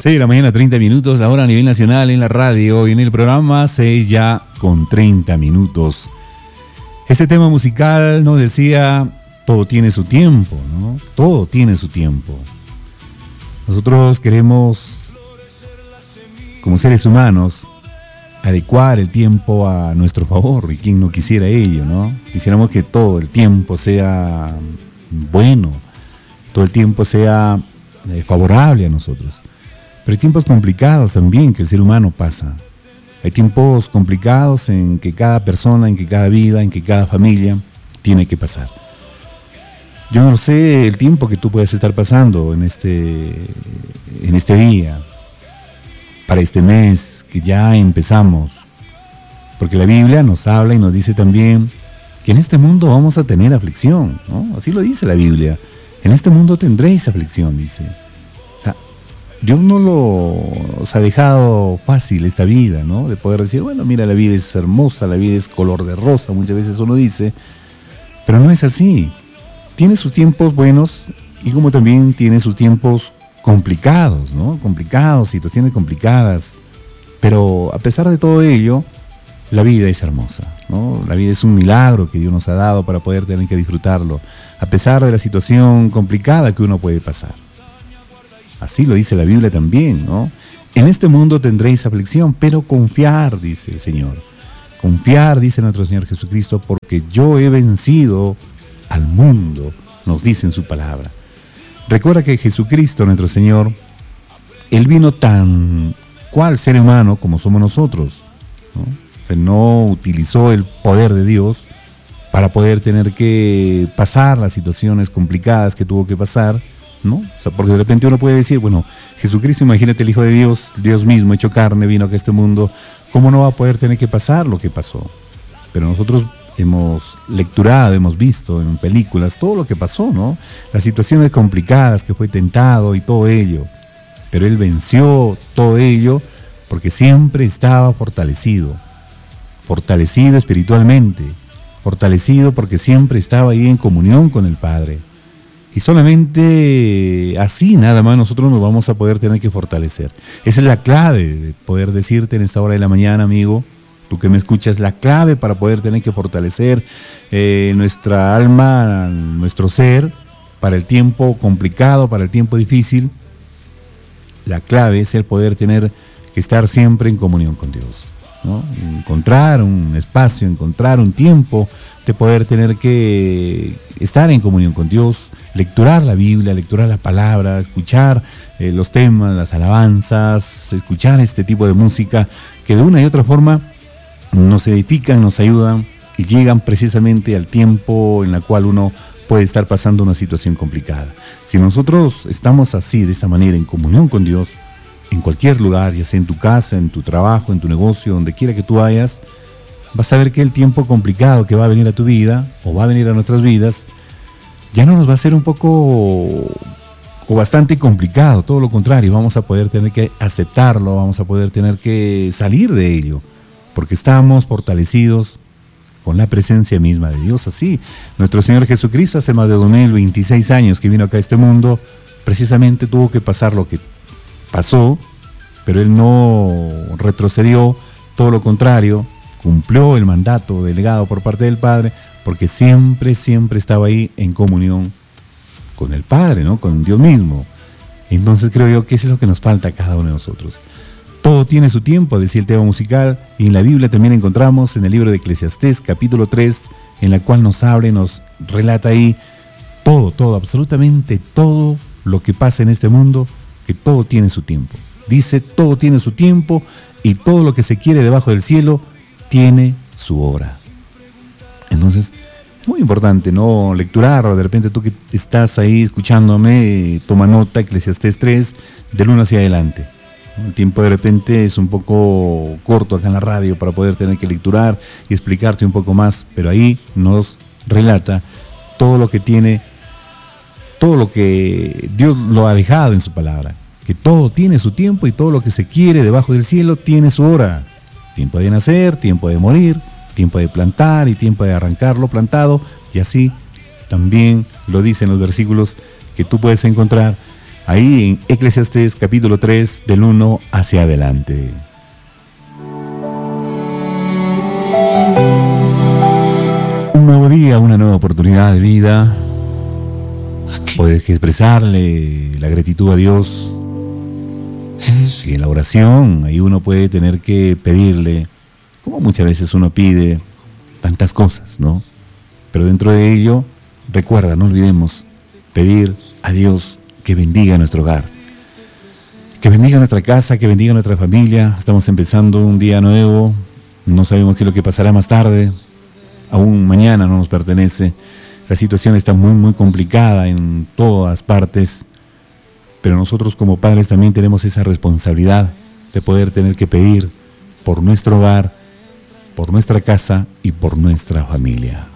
6 de la mañana, 30 minutos, la hora a nivel nacional en la radio y en el programa 6 ya con 30 minutos. Este tema musical nos decía, todo tiene su tiempo, ¿no? Todo tiene su tiempo. Nosotros queremos, como seres humanos, adecuar el tiempo a nuestro favor, y quién no quisiera ello, ¿no? Quisiéramos que todo el tiempo sea bueno, todo el tiempo sea favorable a nosotros. Pero hay tiempos complicados también que el ser humano pasa. Hay tiempos complicados en que cada persona, en que cada vida, en que cada familia tiene que pasar. Yo no sé el tiempo que tú puedes estar pasando en este día, para este mes que ya empezamos. Porque la Biblia nos habla y nos dice también que en este mundo vamos a tener aflicción, ¿no? Así lo dice la Biblia. En este mundo tendréis aflicción, dice. Dios no nos ha dejado fácil esta vida, ¿no? De poder decir, bueno, mira, la vida es hermosa, la vida es color de rosa, muchas veces uno dice, pero no es así. Tiene sus tiempos buenos y como también tiene sus tiempos complicados, ¿no? Complicados, situaciones complicadas. Pero a pesar de todo ello, la vida es hermosa, ¿no? La vida es un milagro que Dios nos ha dado para poder tener que disfrutarlo, a pesar de la situación complicada que uno puede pasar. Así lo dice la Biblia también, ¿no? En este mundo tendréis aflicción, pero confiar, dice el Señor. Confiar, dice nuestro Señor Jesucristo, porque yo he vencido al mundo, nos dice en su palabra. Recuerda que Jesucristo, nuestro Señor, Él vino tan cual ser humano como somos nosotros, ¿no? O sea, no utilizó el poder de Dios para poder tener que pasar las situaciones complicadas que tuvo que pasar, ¿no? O sea, porque de repente uno puede decir, bueno, Jesucristo, imagínate el Hijo de Dios, Dios mismo hecho carne, vino a este mundo, ¿cómo no va a poder tener que pasar lo que pasó? Pero nosotros hemos lecturado, hemos visto en películas todo lo que pasó, ¿no? Las situaciones complicadas que fue tentado y todo ello. Pero Él venció todo ello porque siempre estaba fortalecido espiritualmente, fortalecido porque siempre estaba ahí en comunión con el Padre. Y solamente así nada más nosotros nos vamos a poder tener que fortalecer. Esa es la clave de poder decirte en esta hora de la mañana, amigo, tú que me escuchas, la clave para poder tener que fortalecer nuestra alma, nuestro ser, para el tiempo complicado, para el tiempo difícil. La clave es el poder tener que estar siempre en comunión con Dios, ¿no? Encontrar un espacio, encontrar un tiempo de poder tener que estar en comunión con Dios, lecturar la Biblia, lecturar la palabra, escuchar los temas, las alabanzas, escuchar este tipo de música que de una y otra forma nos edifican, nos ayudan y llegan precisamente al tiempo en el cual uno puede estar pasando una situación complicada. Si nosotros estamos así, de esa manera, en comunión con Dios, en cualquier lugar, ya sea en tu casa, en tu trabajo, en tu negocio, donde quiera que tú vayas, vas a ver que el tiempo complicado que va a venir a tu vida, o va a venir a nuestras vidas, ya no nos va a ser un poco o bastante complicado, todo lo contrario, vamos a poder tener que aceptarlo, vamos a poder tener que salir de ello, porque estamos fortalecidos con la presencia misma de Dios. Así, nuestro Señor Jesucristo hace más de 2026 años que vino acá a este mundo, precisamente tuvo que pasar lo que pasó, pero Él no retrocedió, todo lo contrario, cumplió el mandato delegado por parte del Padre, porque siempre estaba ahí en comunión con el Padre, ¿no? Con Dios mismo. Entonces creo yo que eso es lo que nos falta a cada uno de nosotros. Todo tiene su tiempo, decía el tema musical, y en la Biblia también encontramos en el libro de Eclesiastés, capítulo 3, en la cual nos habla y nos relata ahí todo, absolutamente todo lo que pasa en este mundo, que todo tiene su tiempo. Dice, todo tiene su tiempo y todo lo que se quiere debajo del cielo tiene su hora. Entonces, es muy importante, ¿no? Lecturar, de repente tú que estás ahí escuchándome, toma nota, Eclesiastés 3, del 1 hacia adelante. El tiempo de repente es un poco corto acá en la radio para poder tener que lecturar y explicarte un poco más, pero ahí nos relata todo lo que tiene, todo lo que Dios lo ha dejado en su palabra, que todo tiene su tiempo y todo lo que se quiere debajo del cielo tiene su hora. Tiempo de nacer, tiempo de morir, tiempo de plantar y tiempo de arrancar lo plantado, y así también lo dicen los versículos que tú puedes encontrar ahí en Eclesiastés capítulo 3, del 1 hacia adelante. Un nuevo día, una nueva oportunidad de vida, poder expresarle la gratitud a Dios. Y en la oración, ahí uno puede tener que pedirle, como muchas veces uno pide tantas cosas, ¿no? Pero dentro de ello, recuerda, no olvidemos pedir a Dios que bendiga nuestro hogar, que bendiga nuestra casa, que bendiga nuestra familia. Estamos empezando un día nuevo, no sabemos qué es lo que pasará más tarde, aún mañana no nos pertenece. La situación está muy, muy complicada en todas partes, pero nosotros como padres también tenemos esa responsabilidad de poder tener que pedir por nuestro hogar, por nuestra casa y por nuestra familia.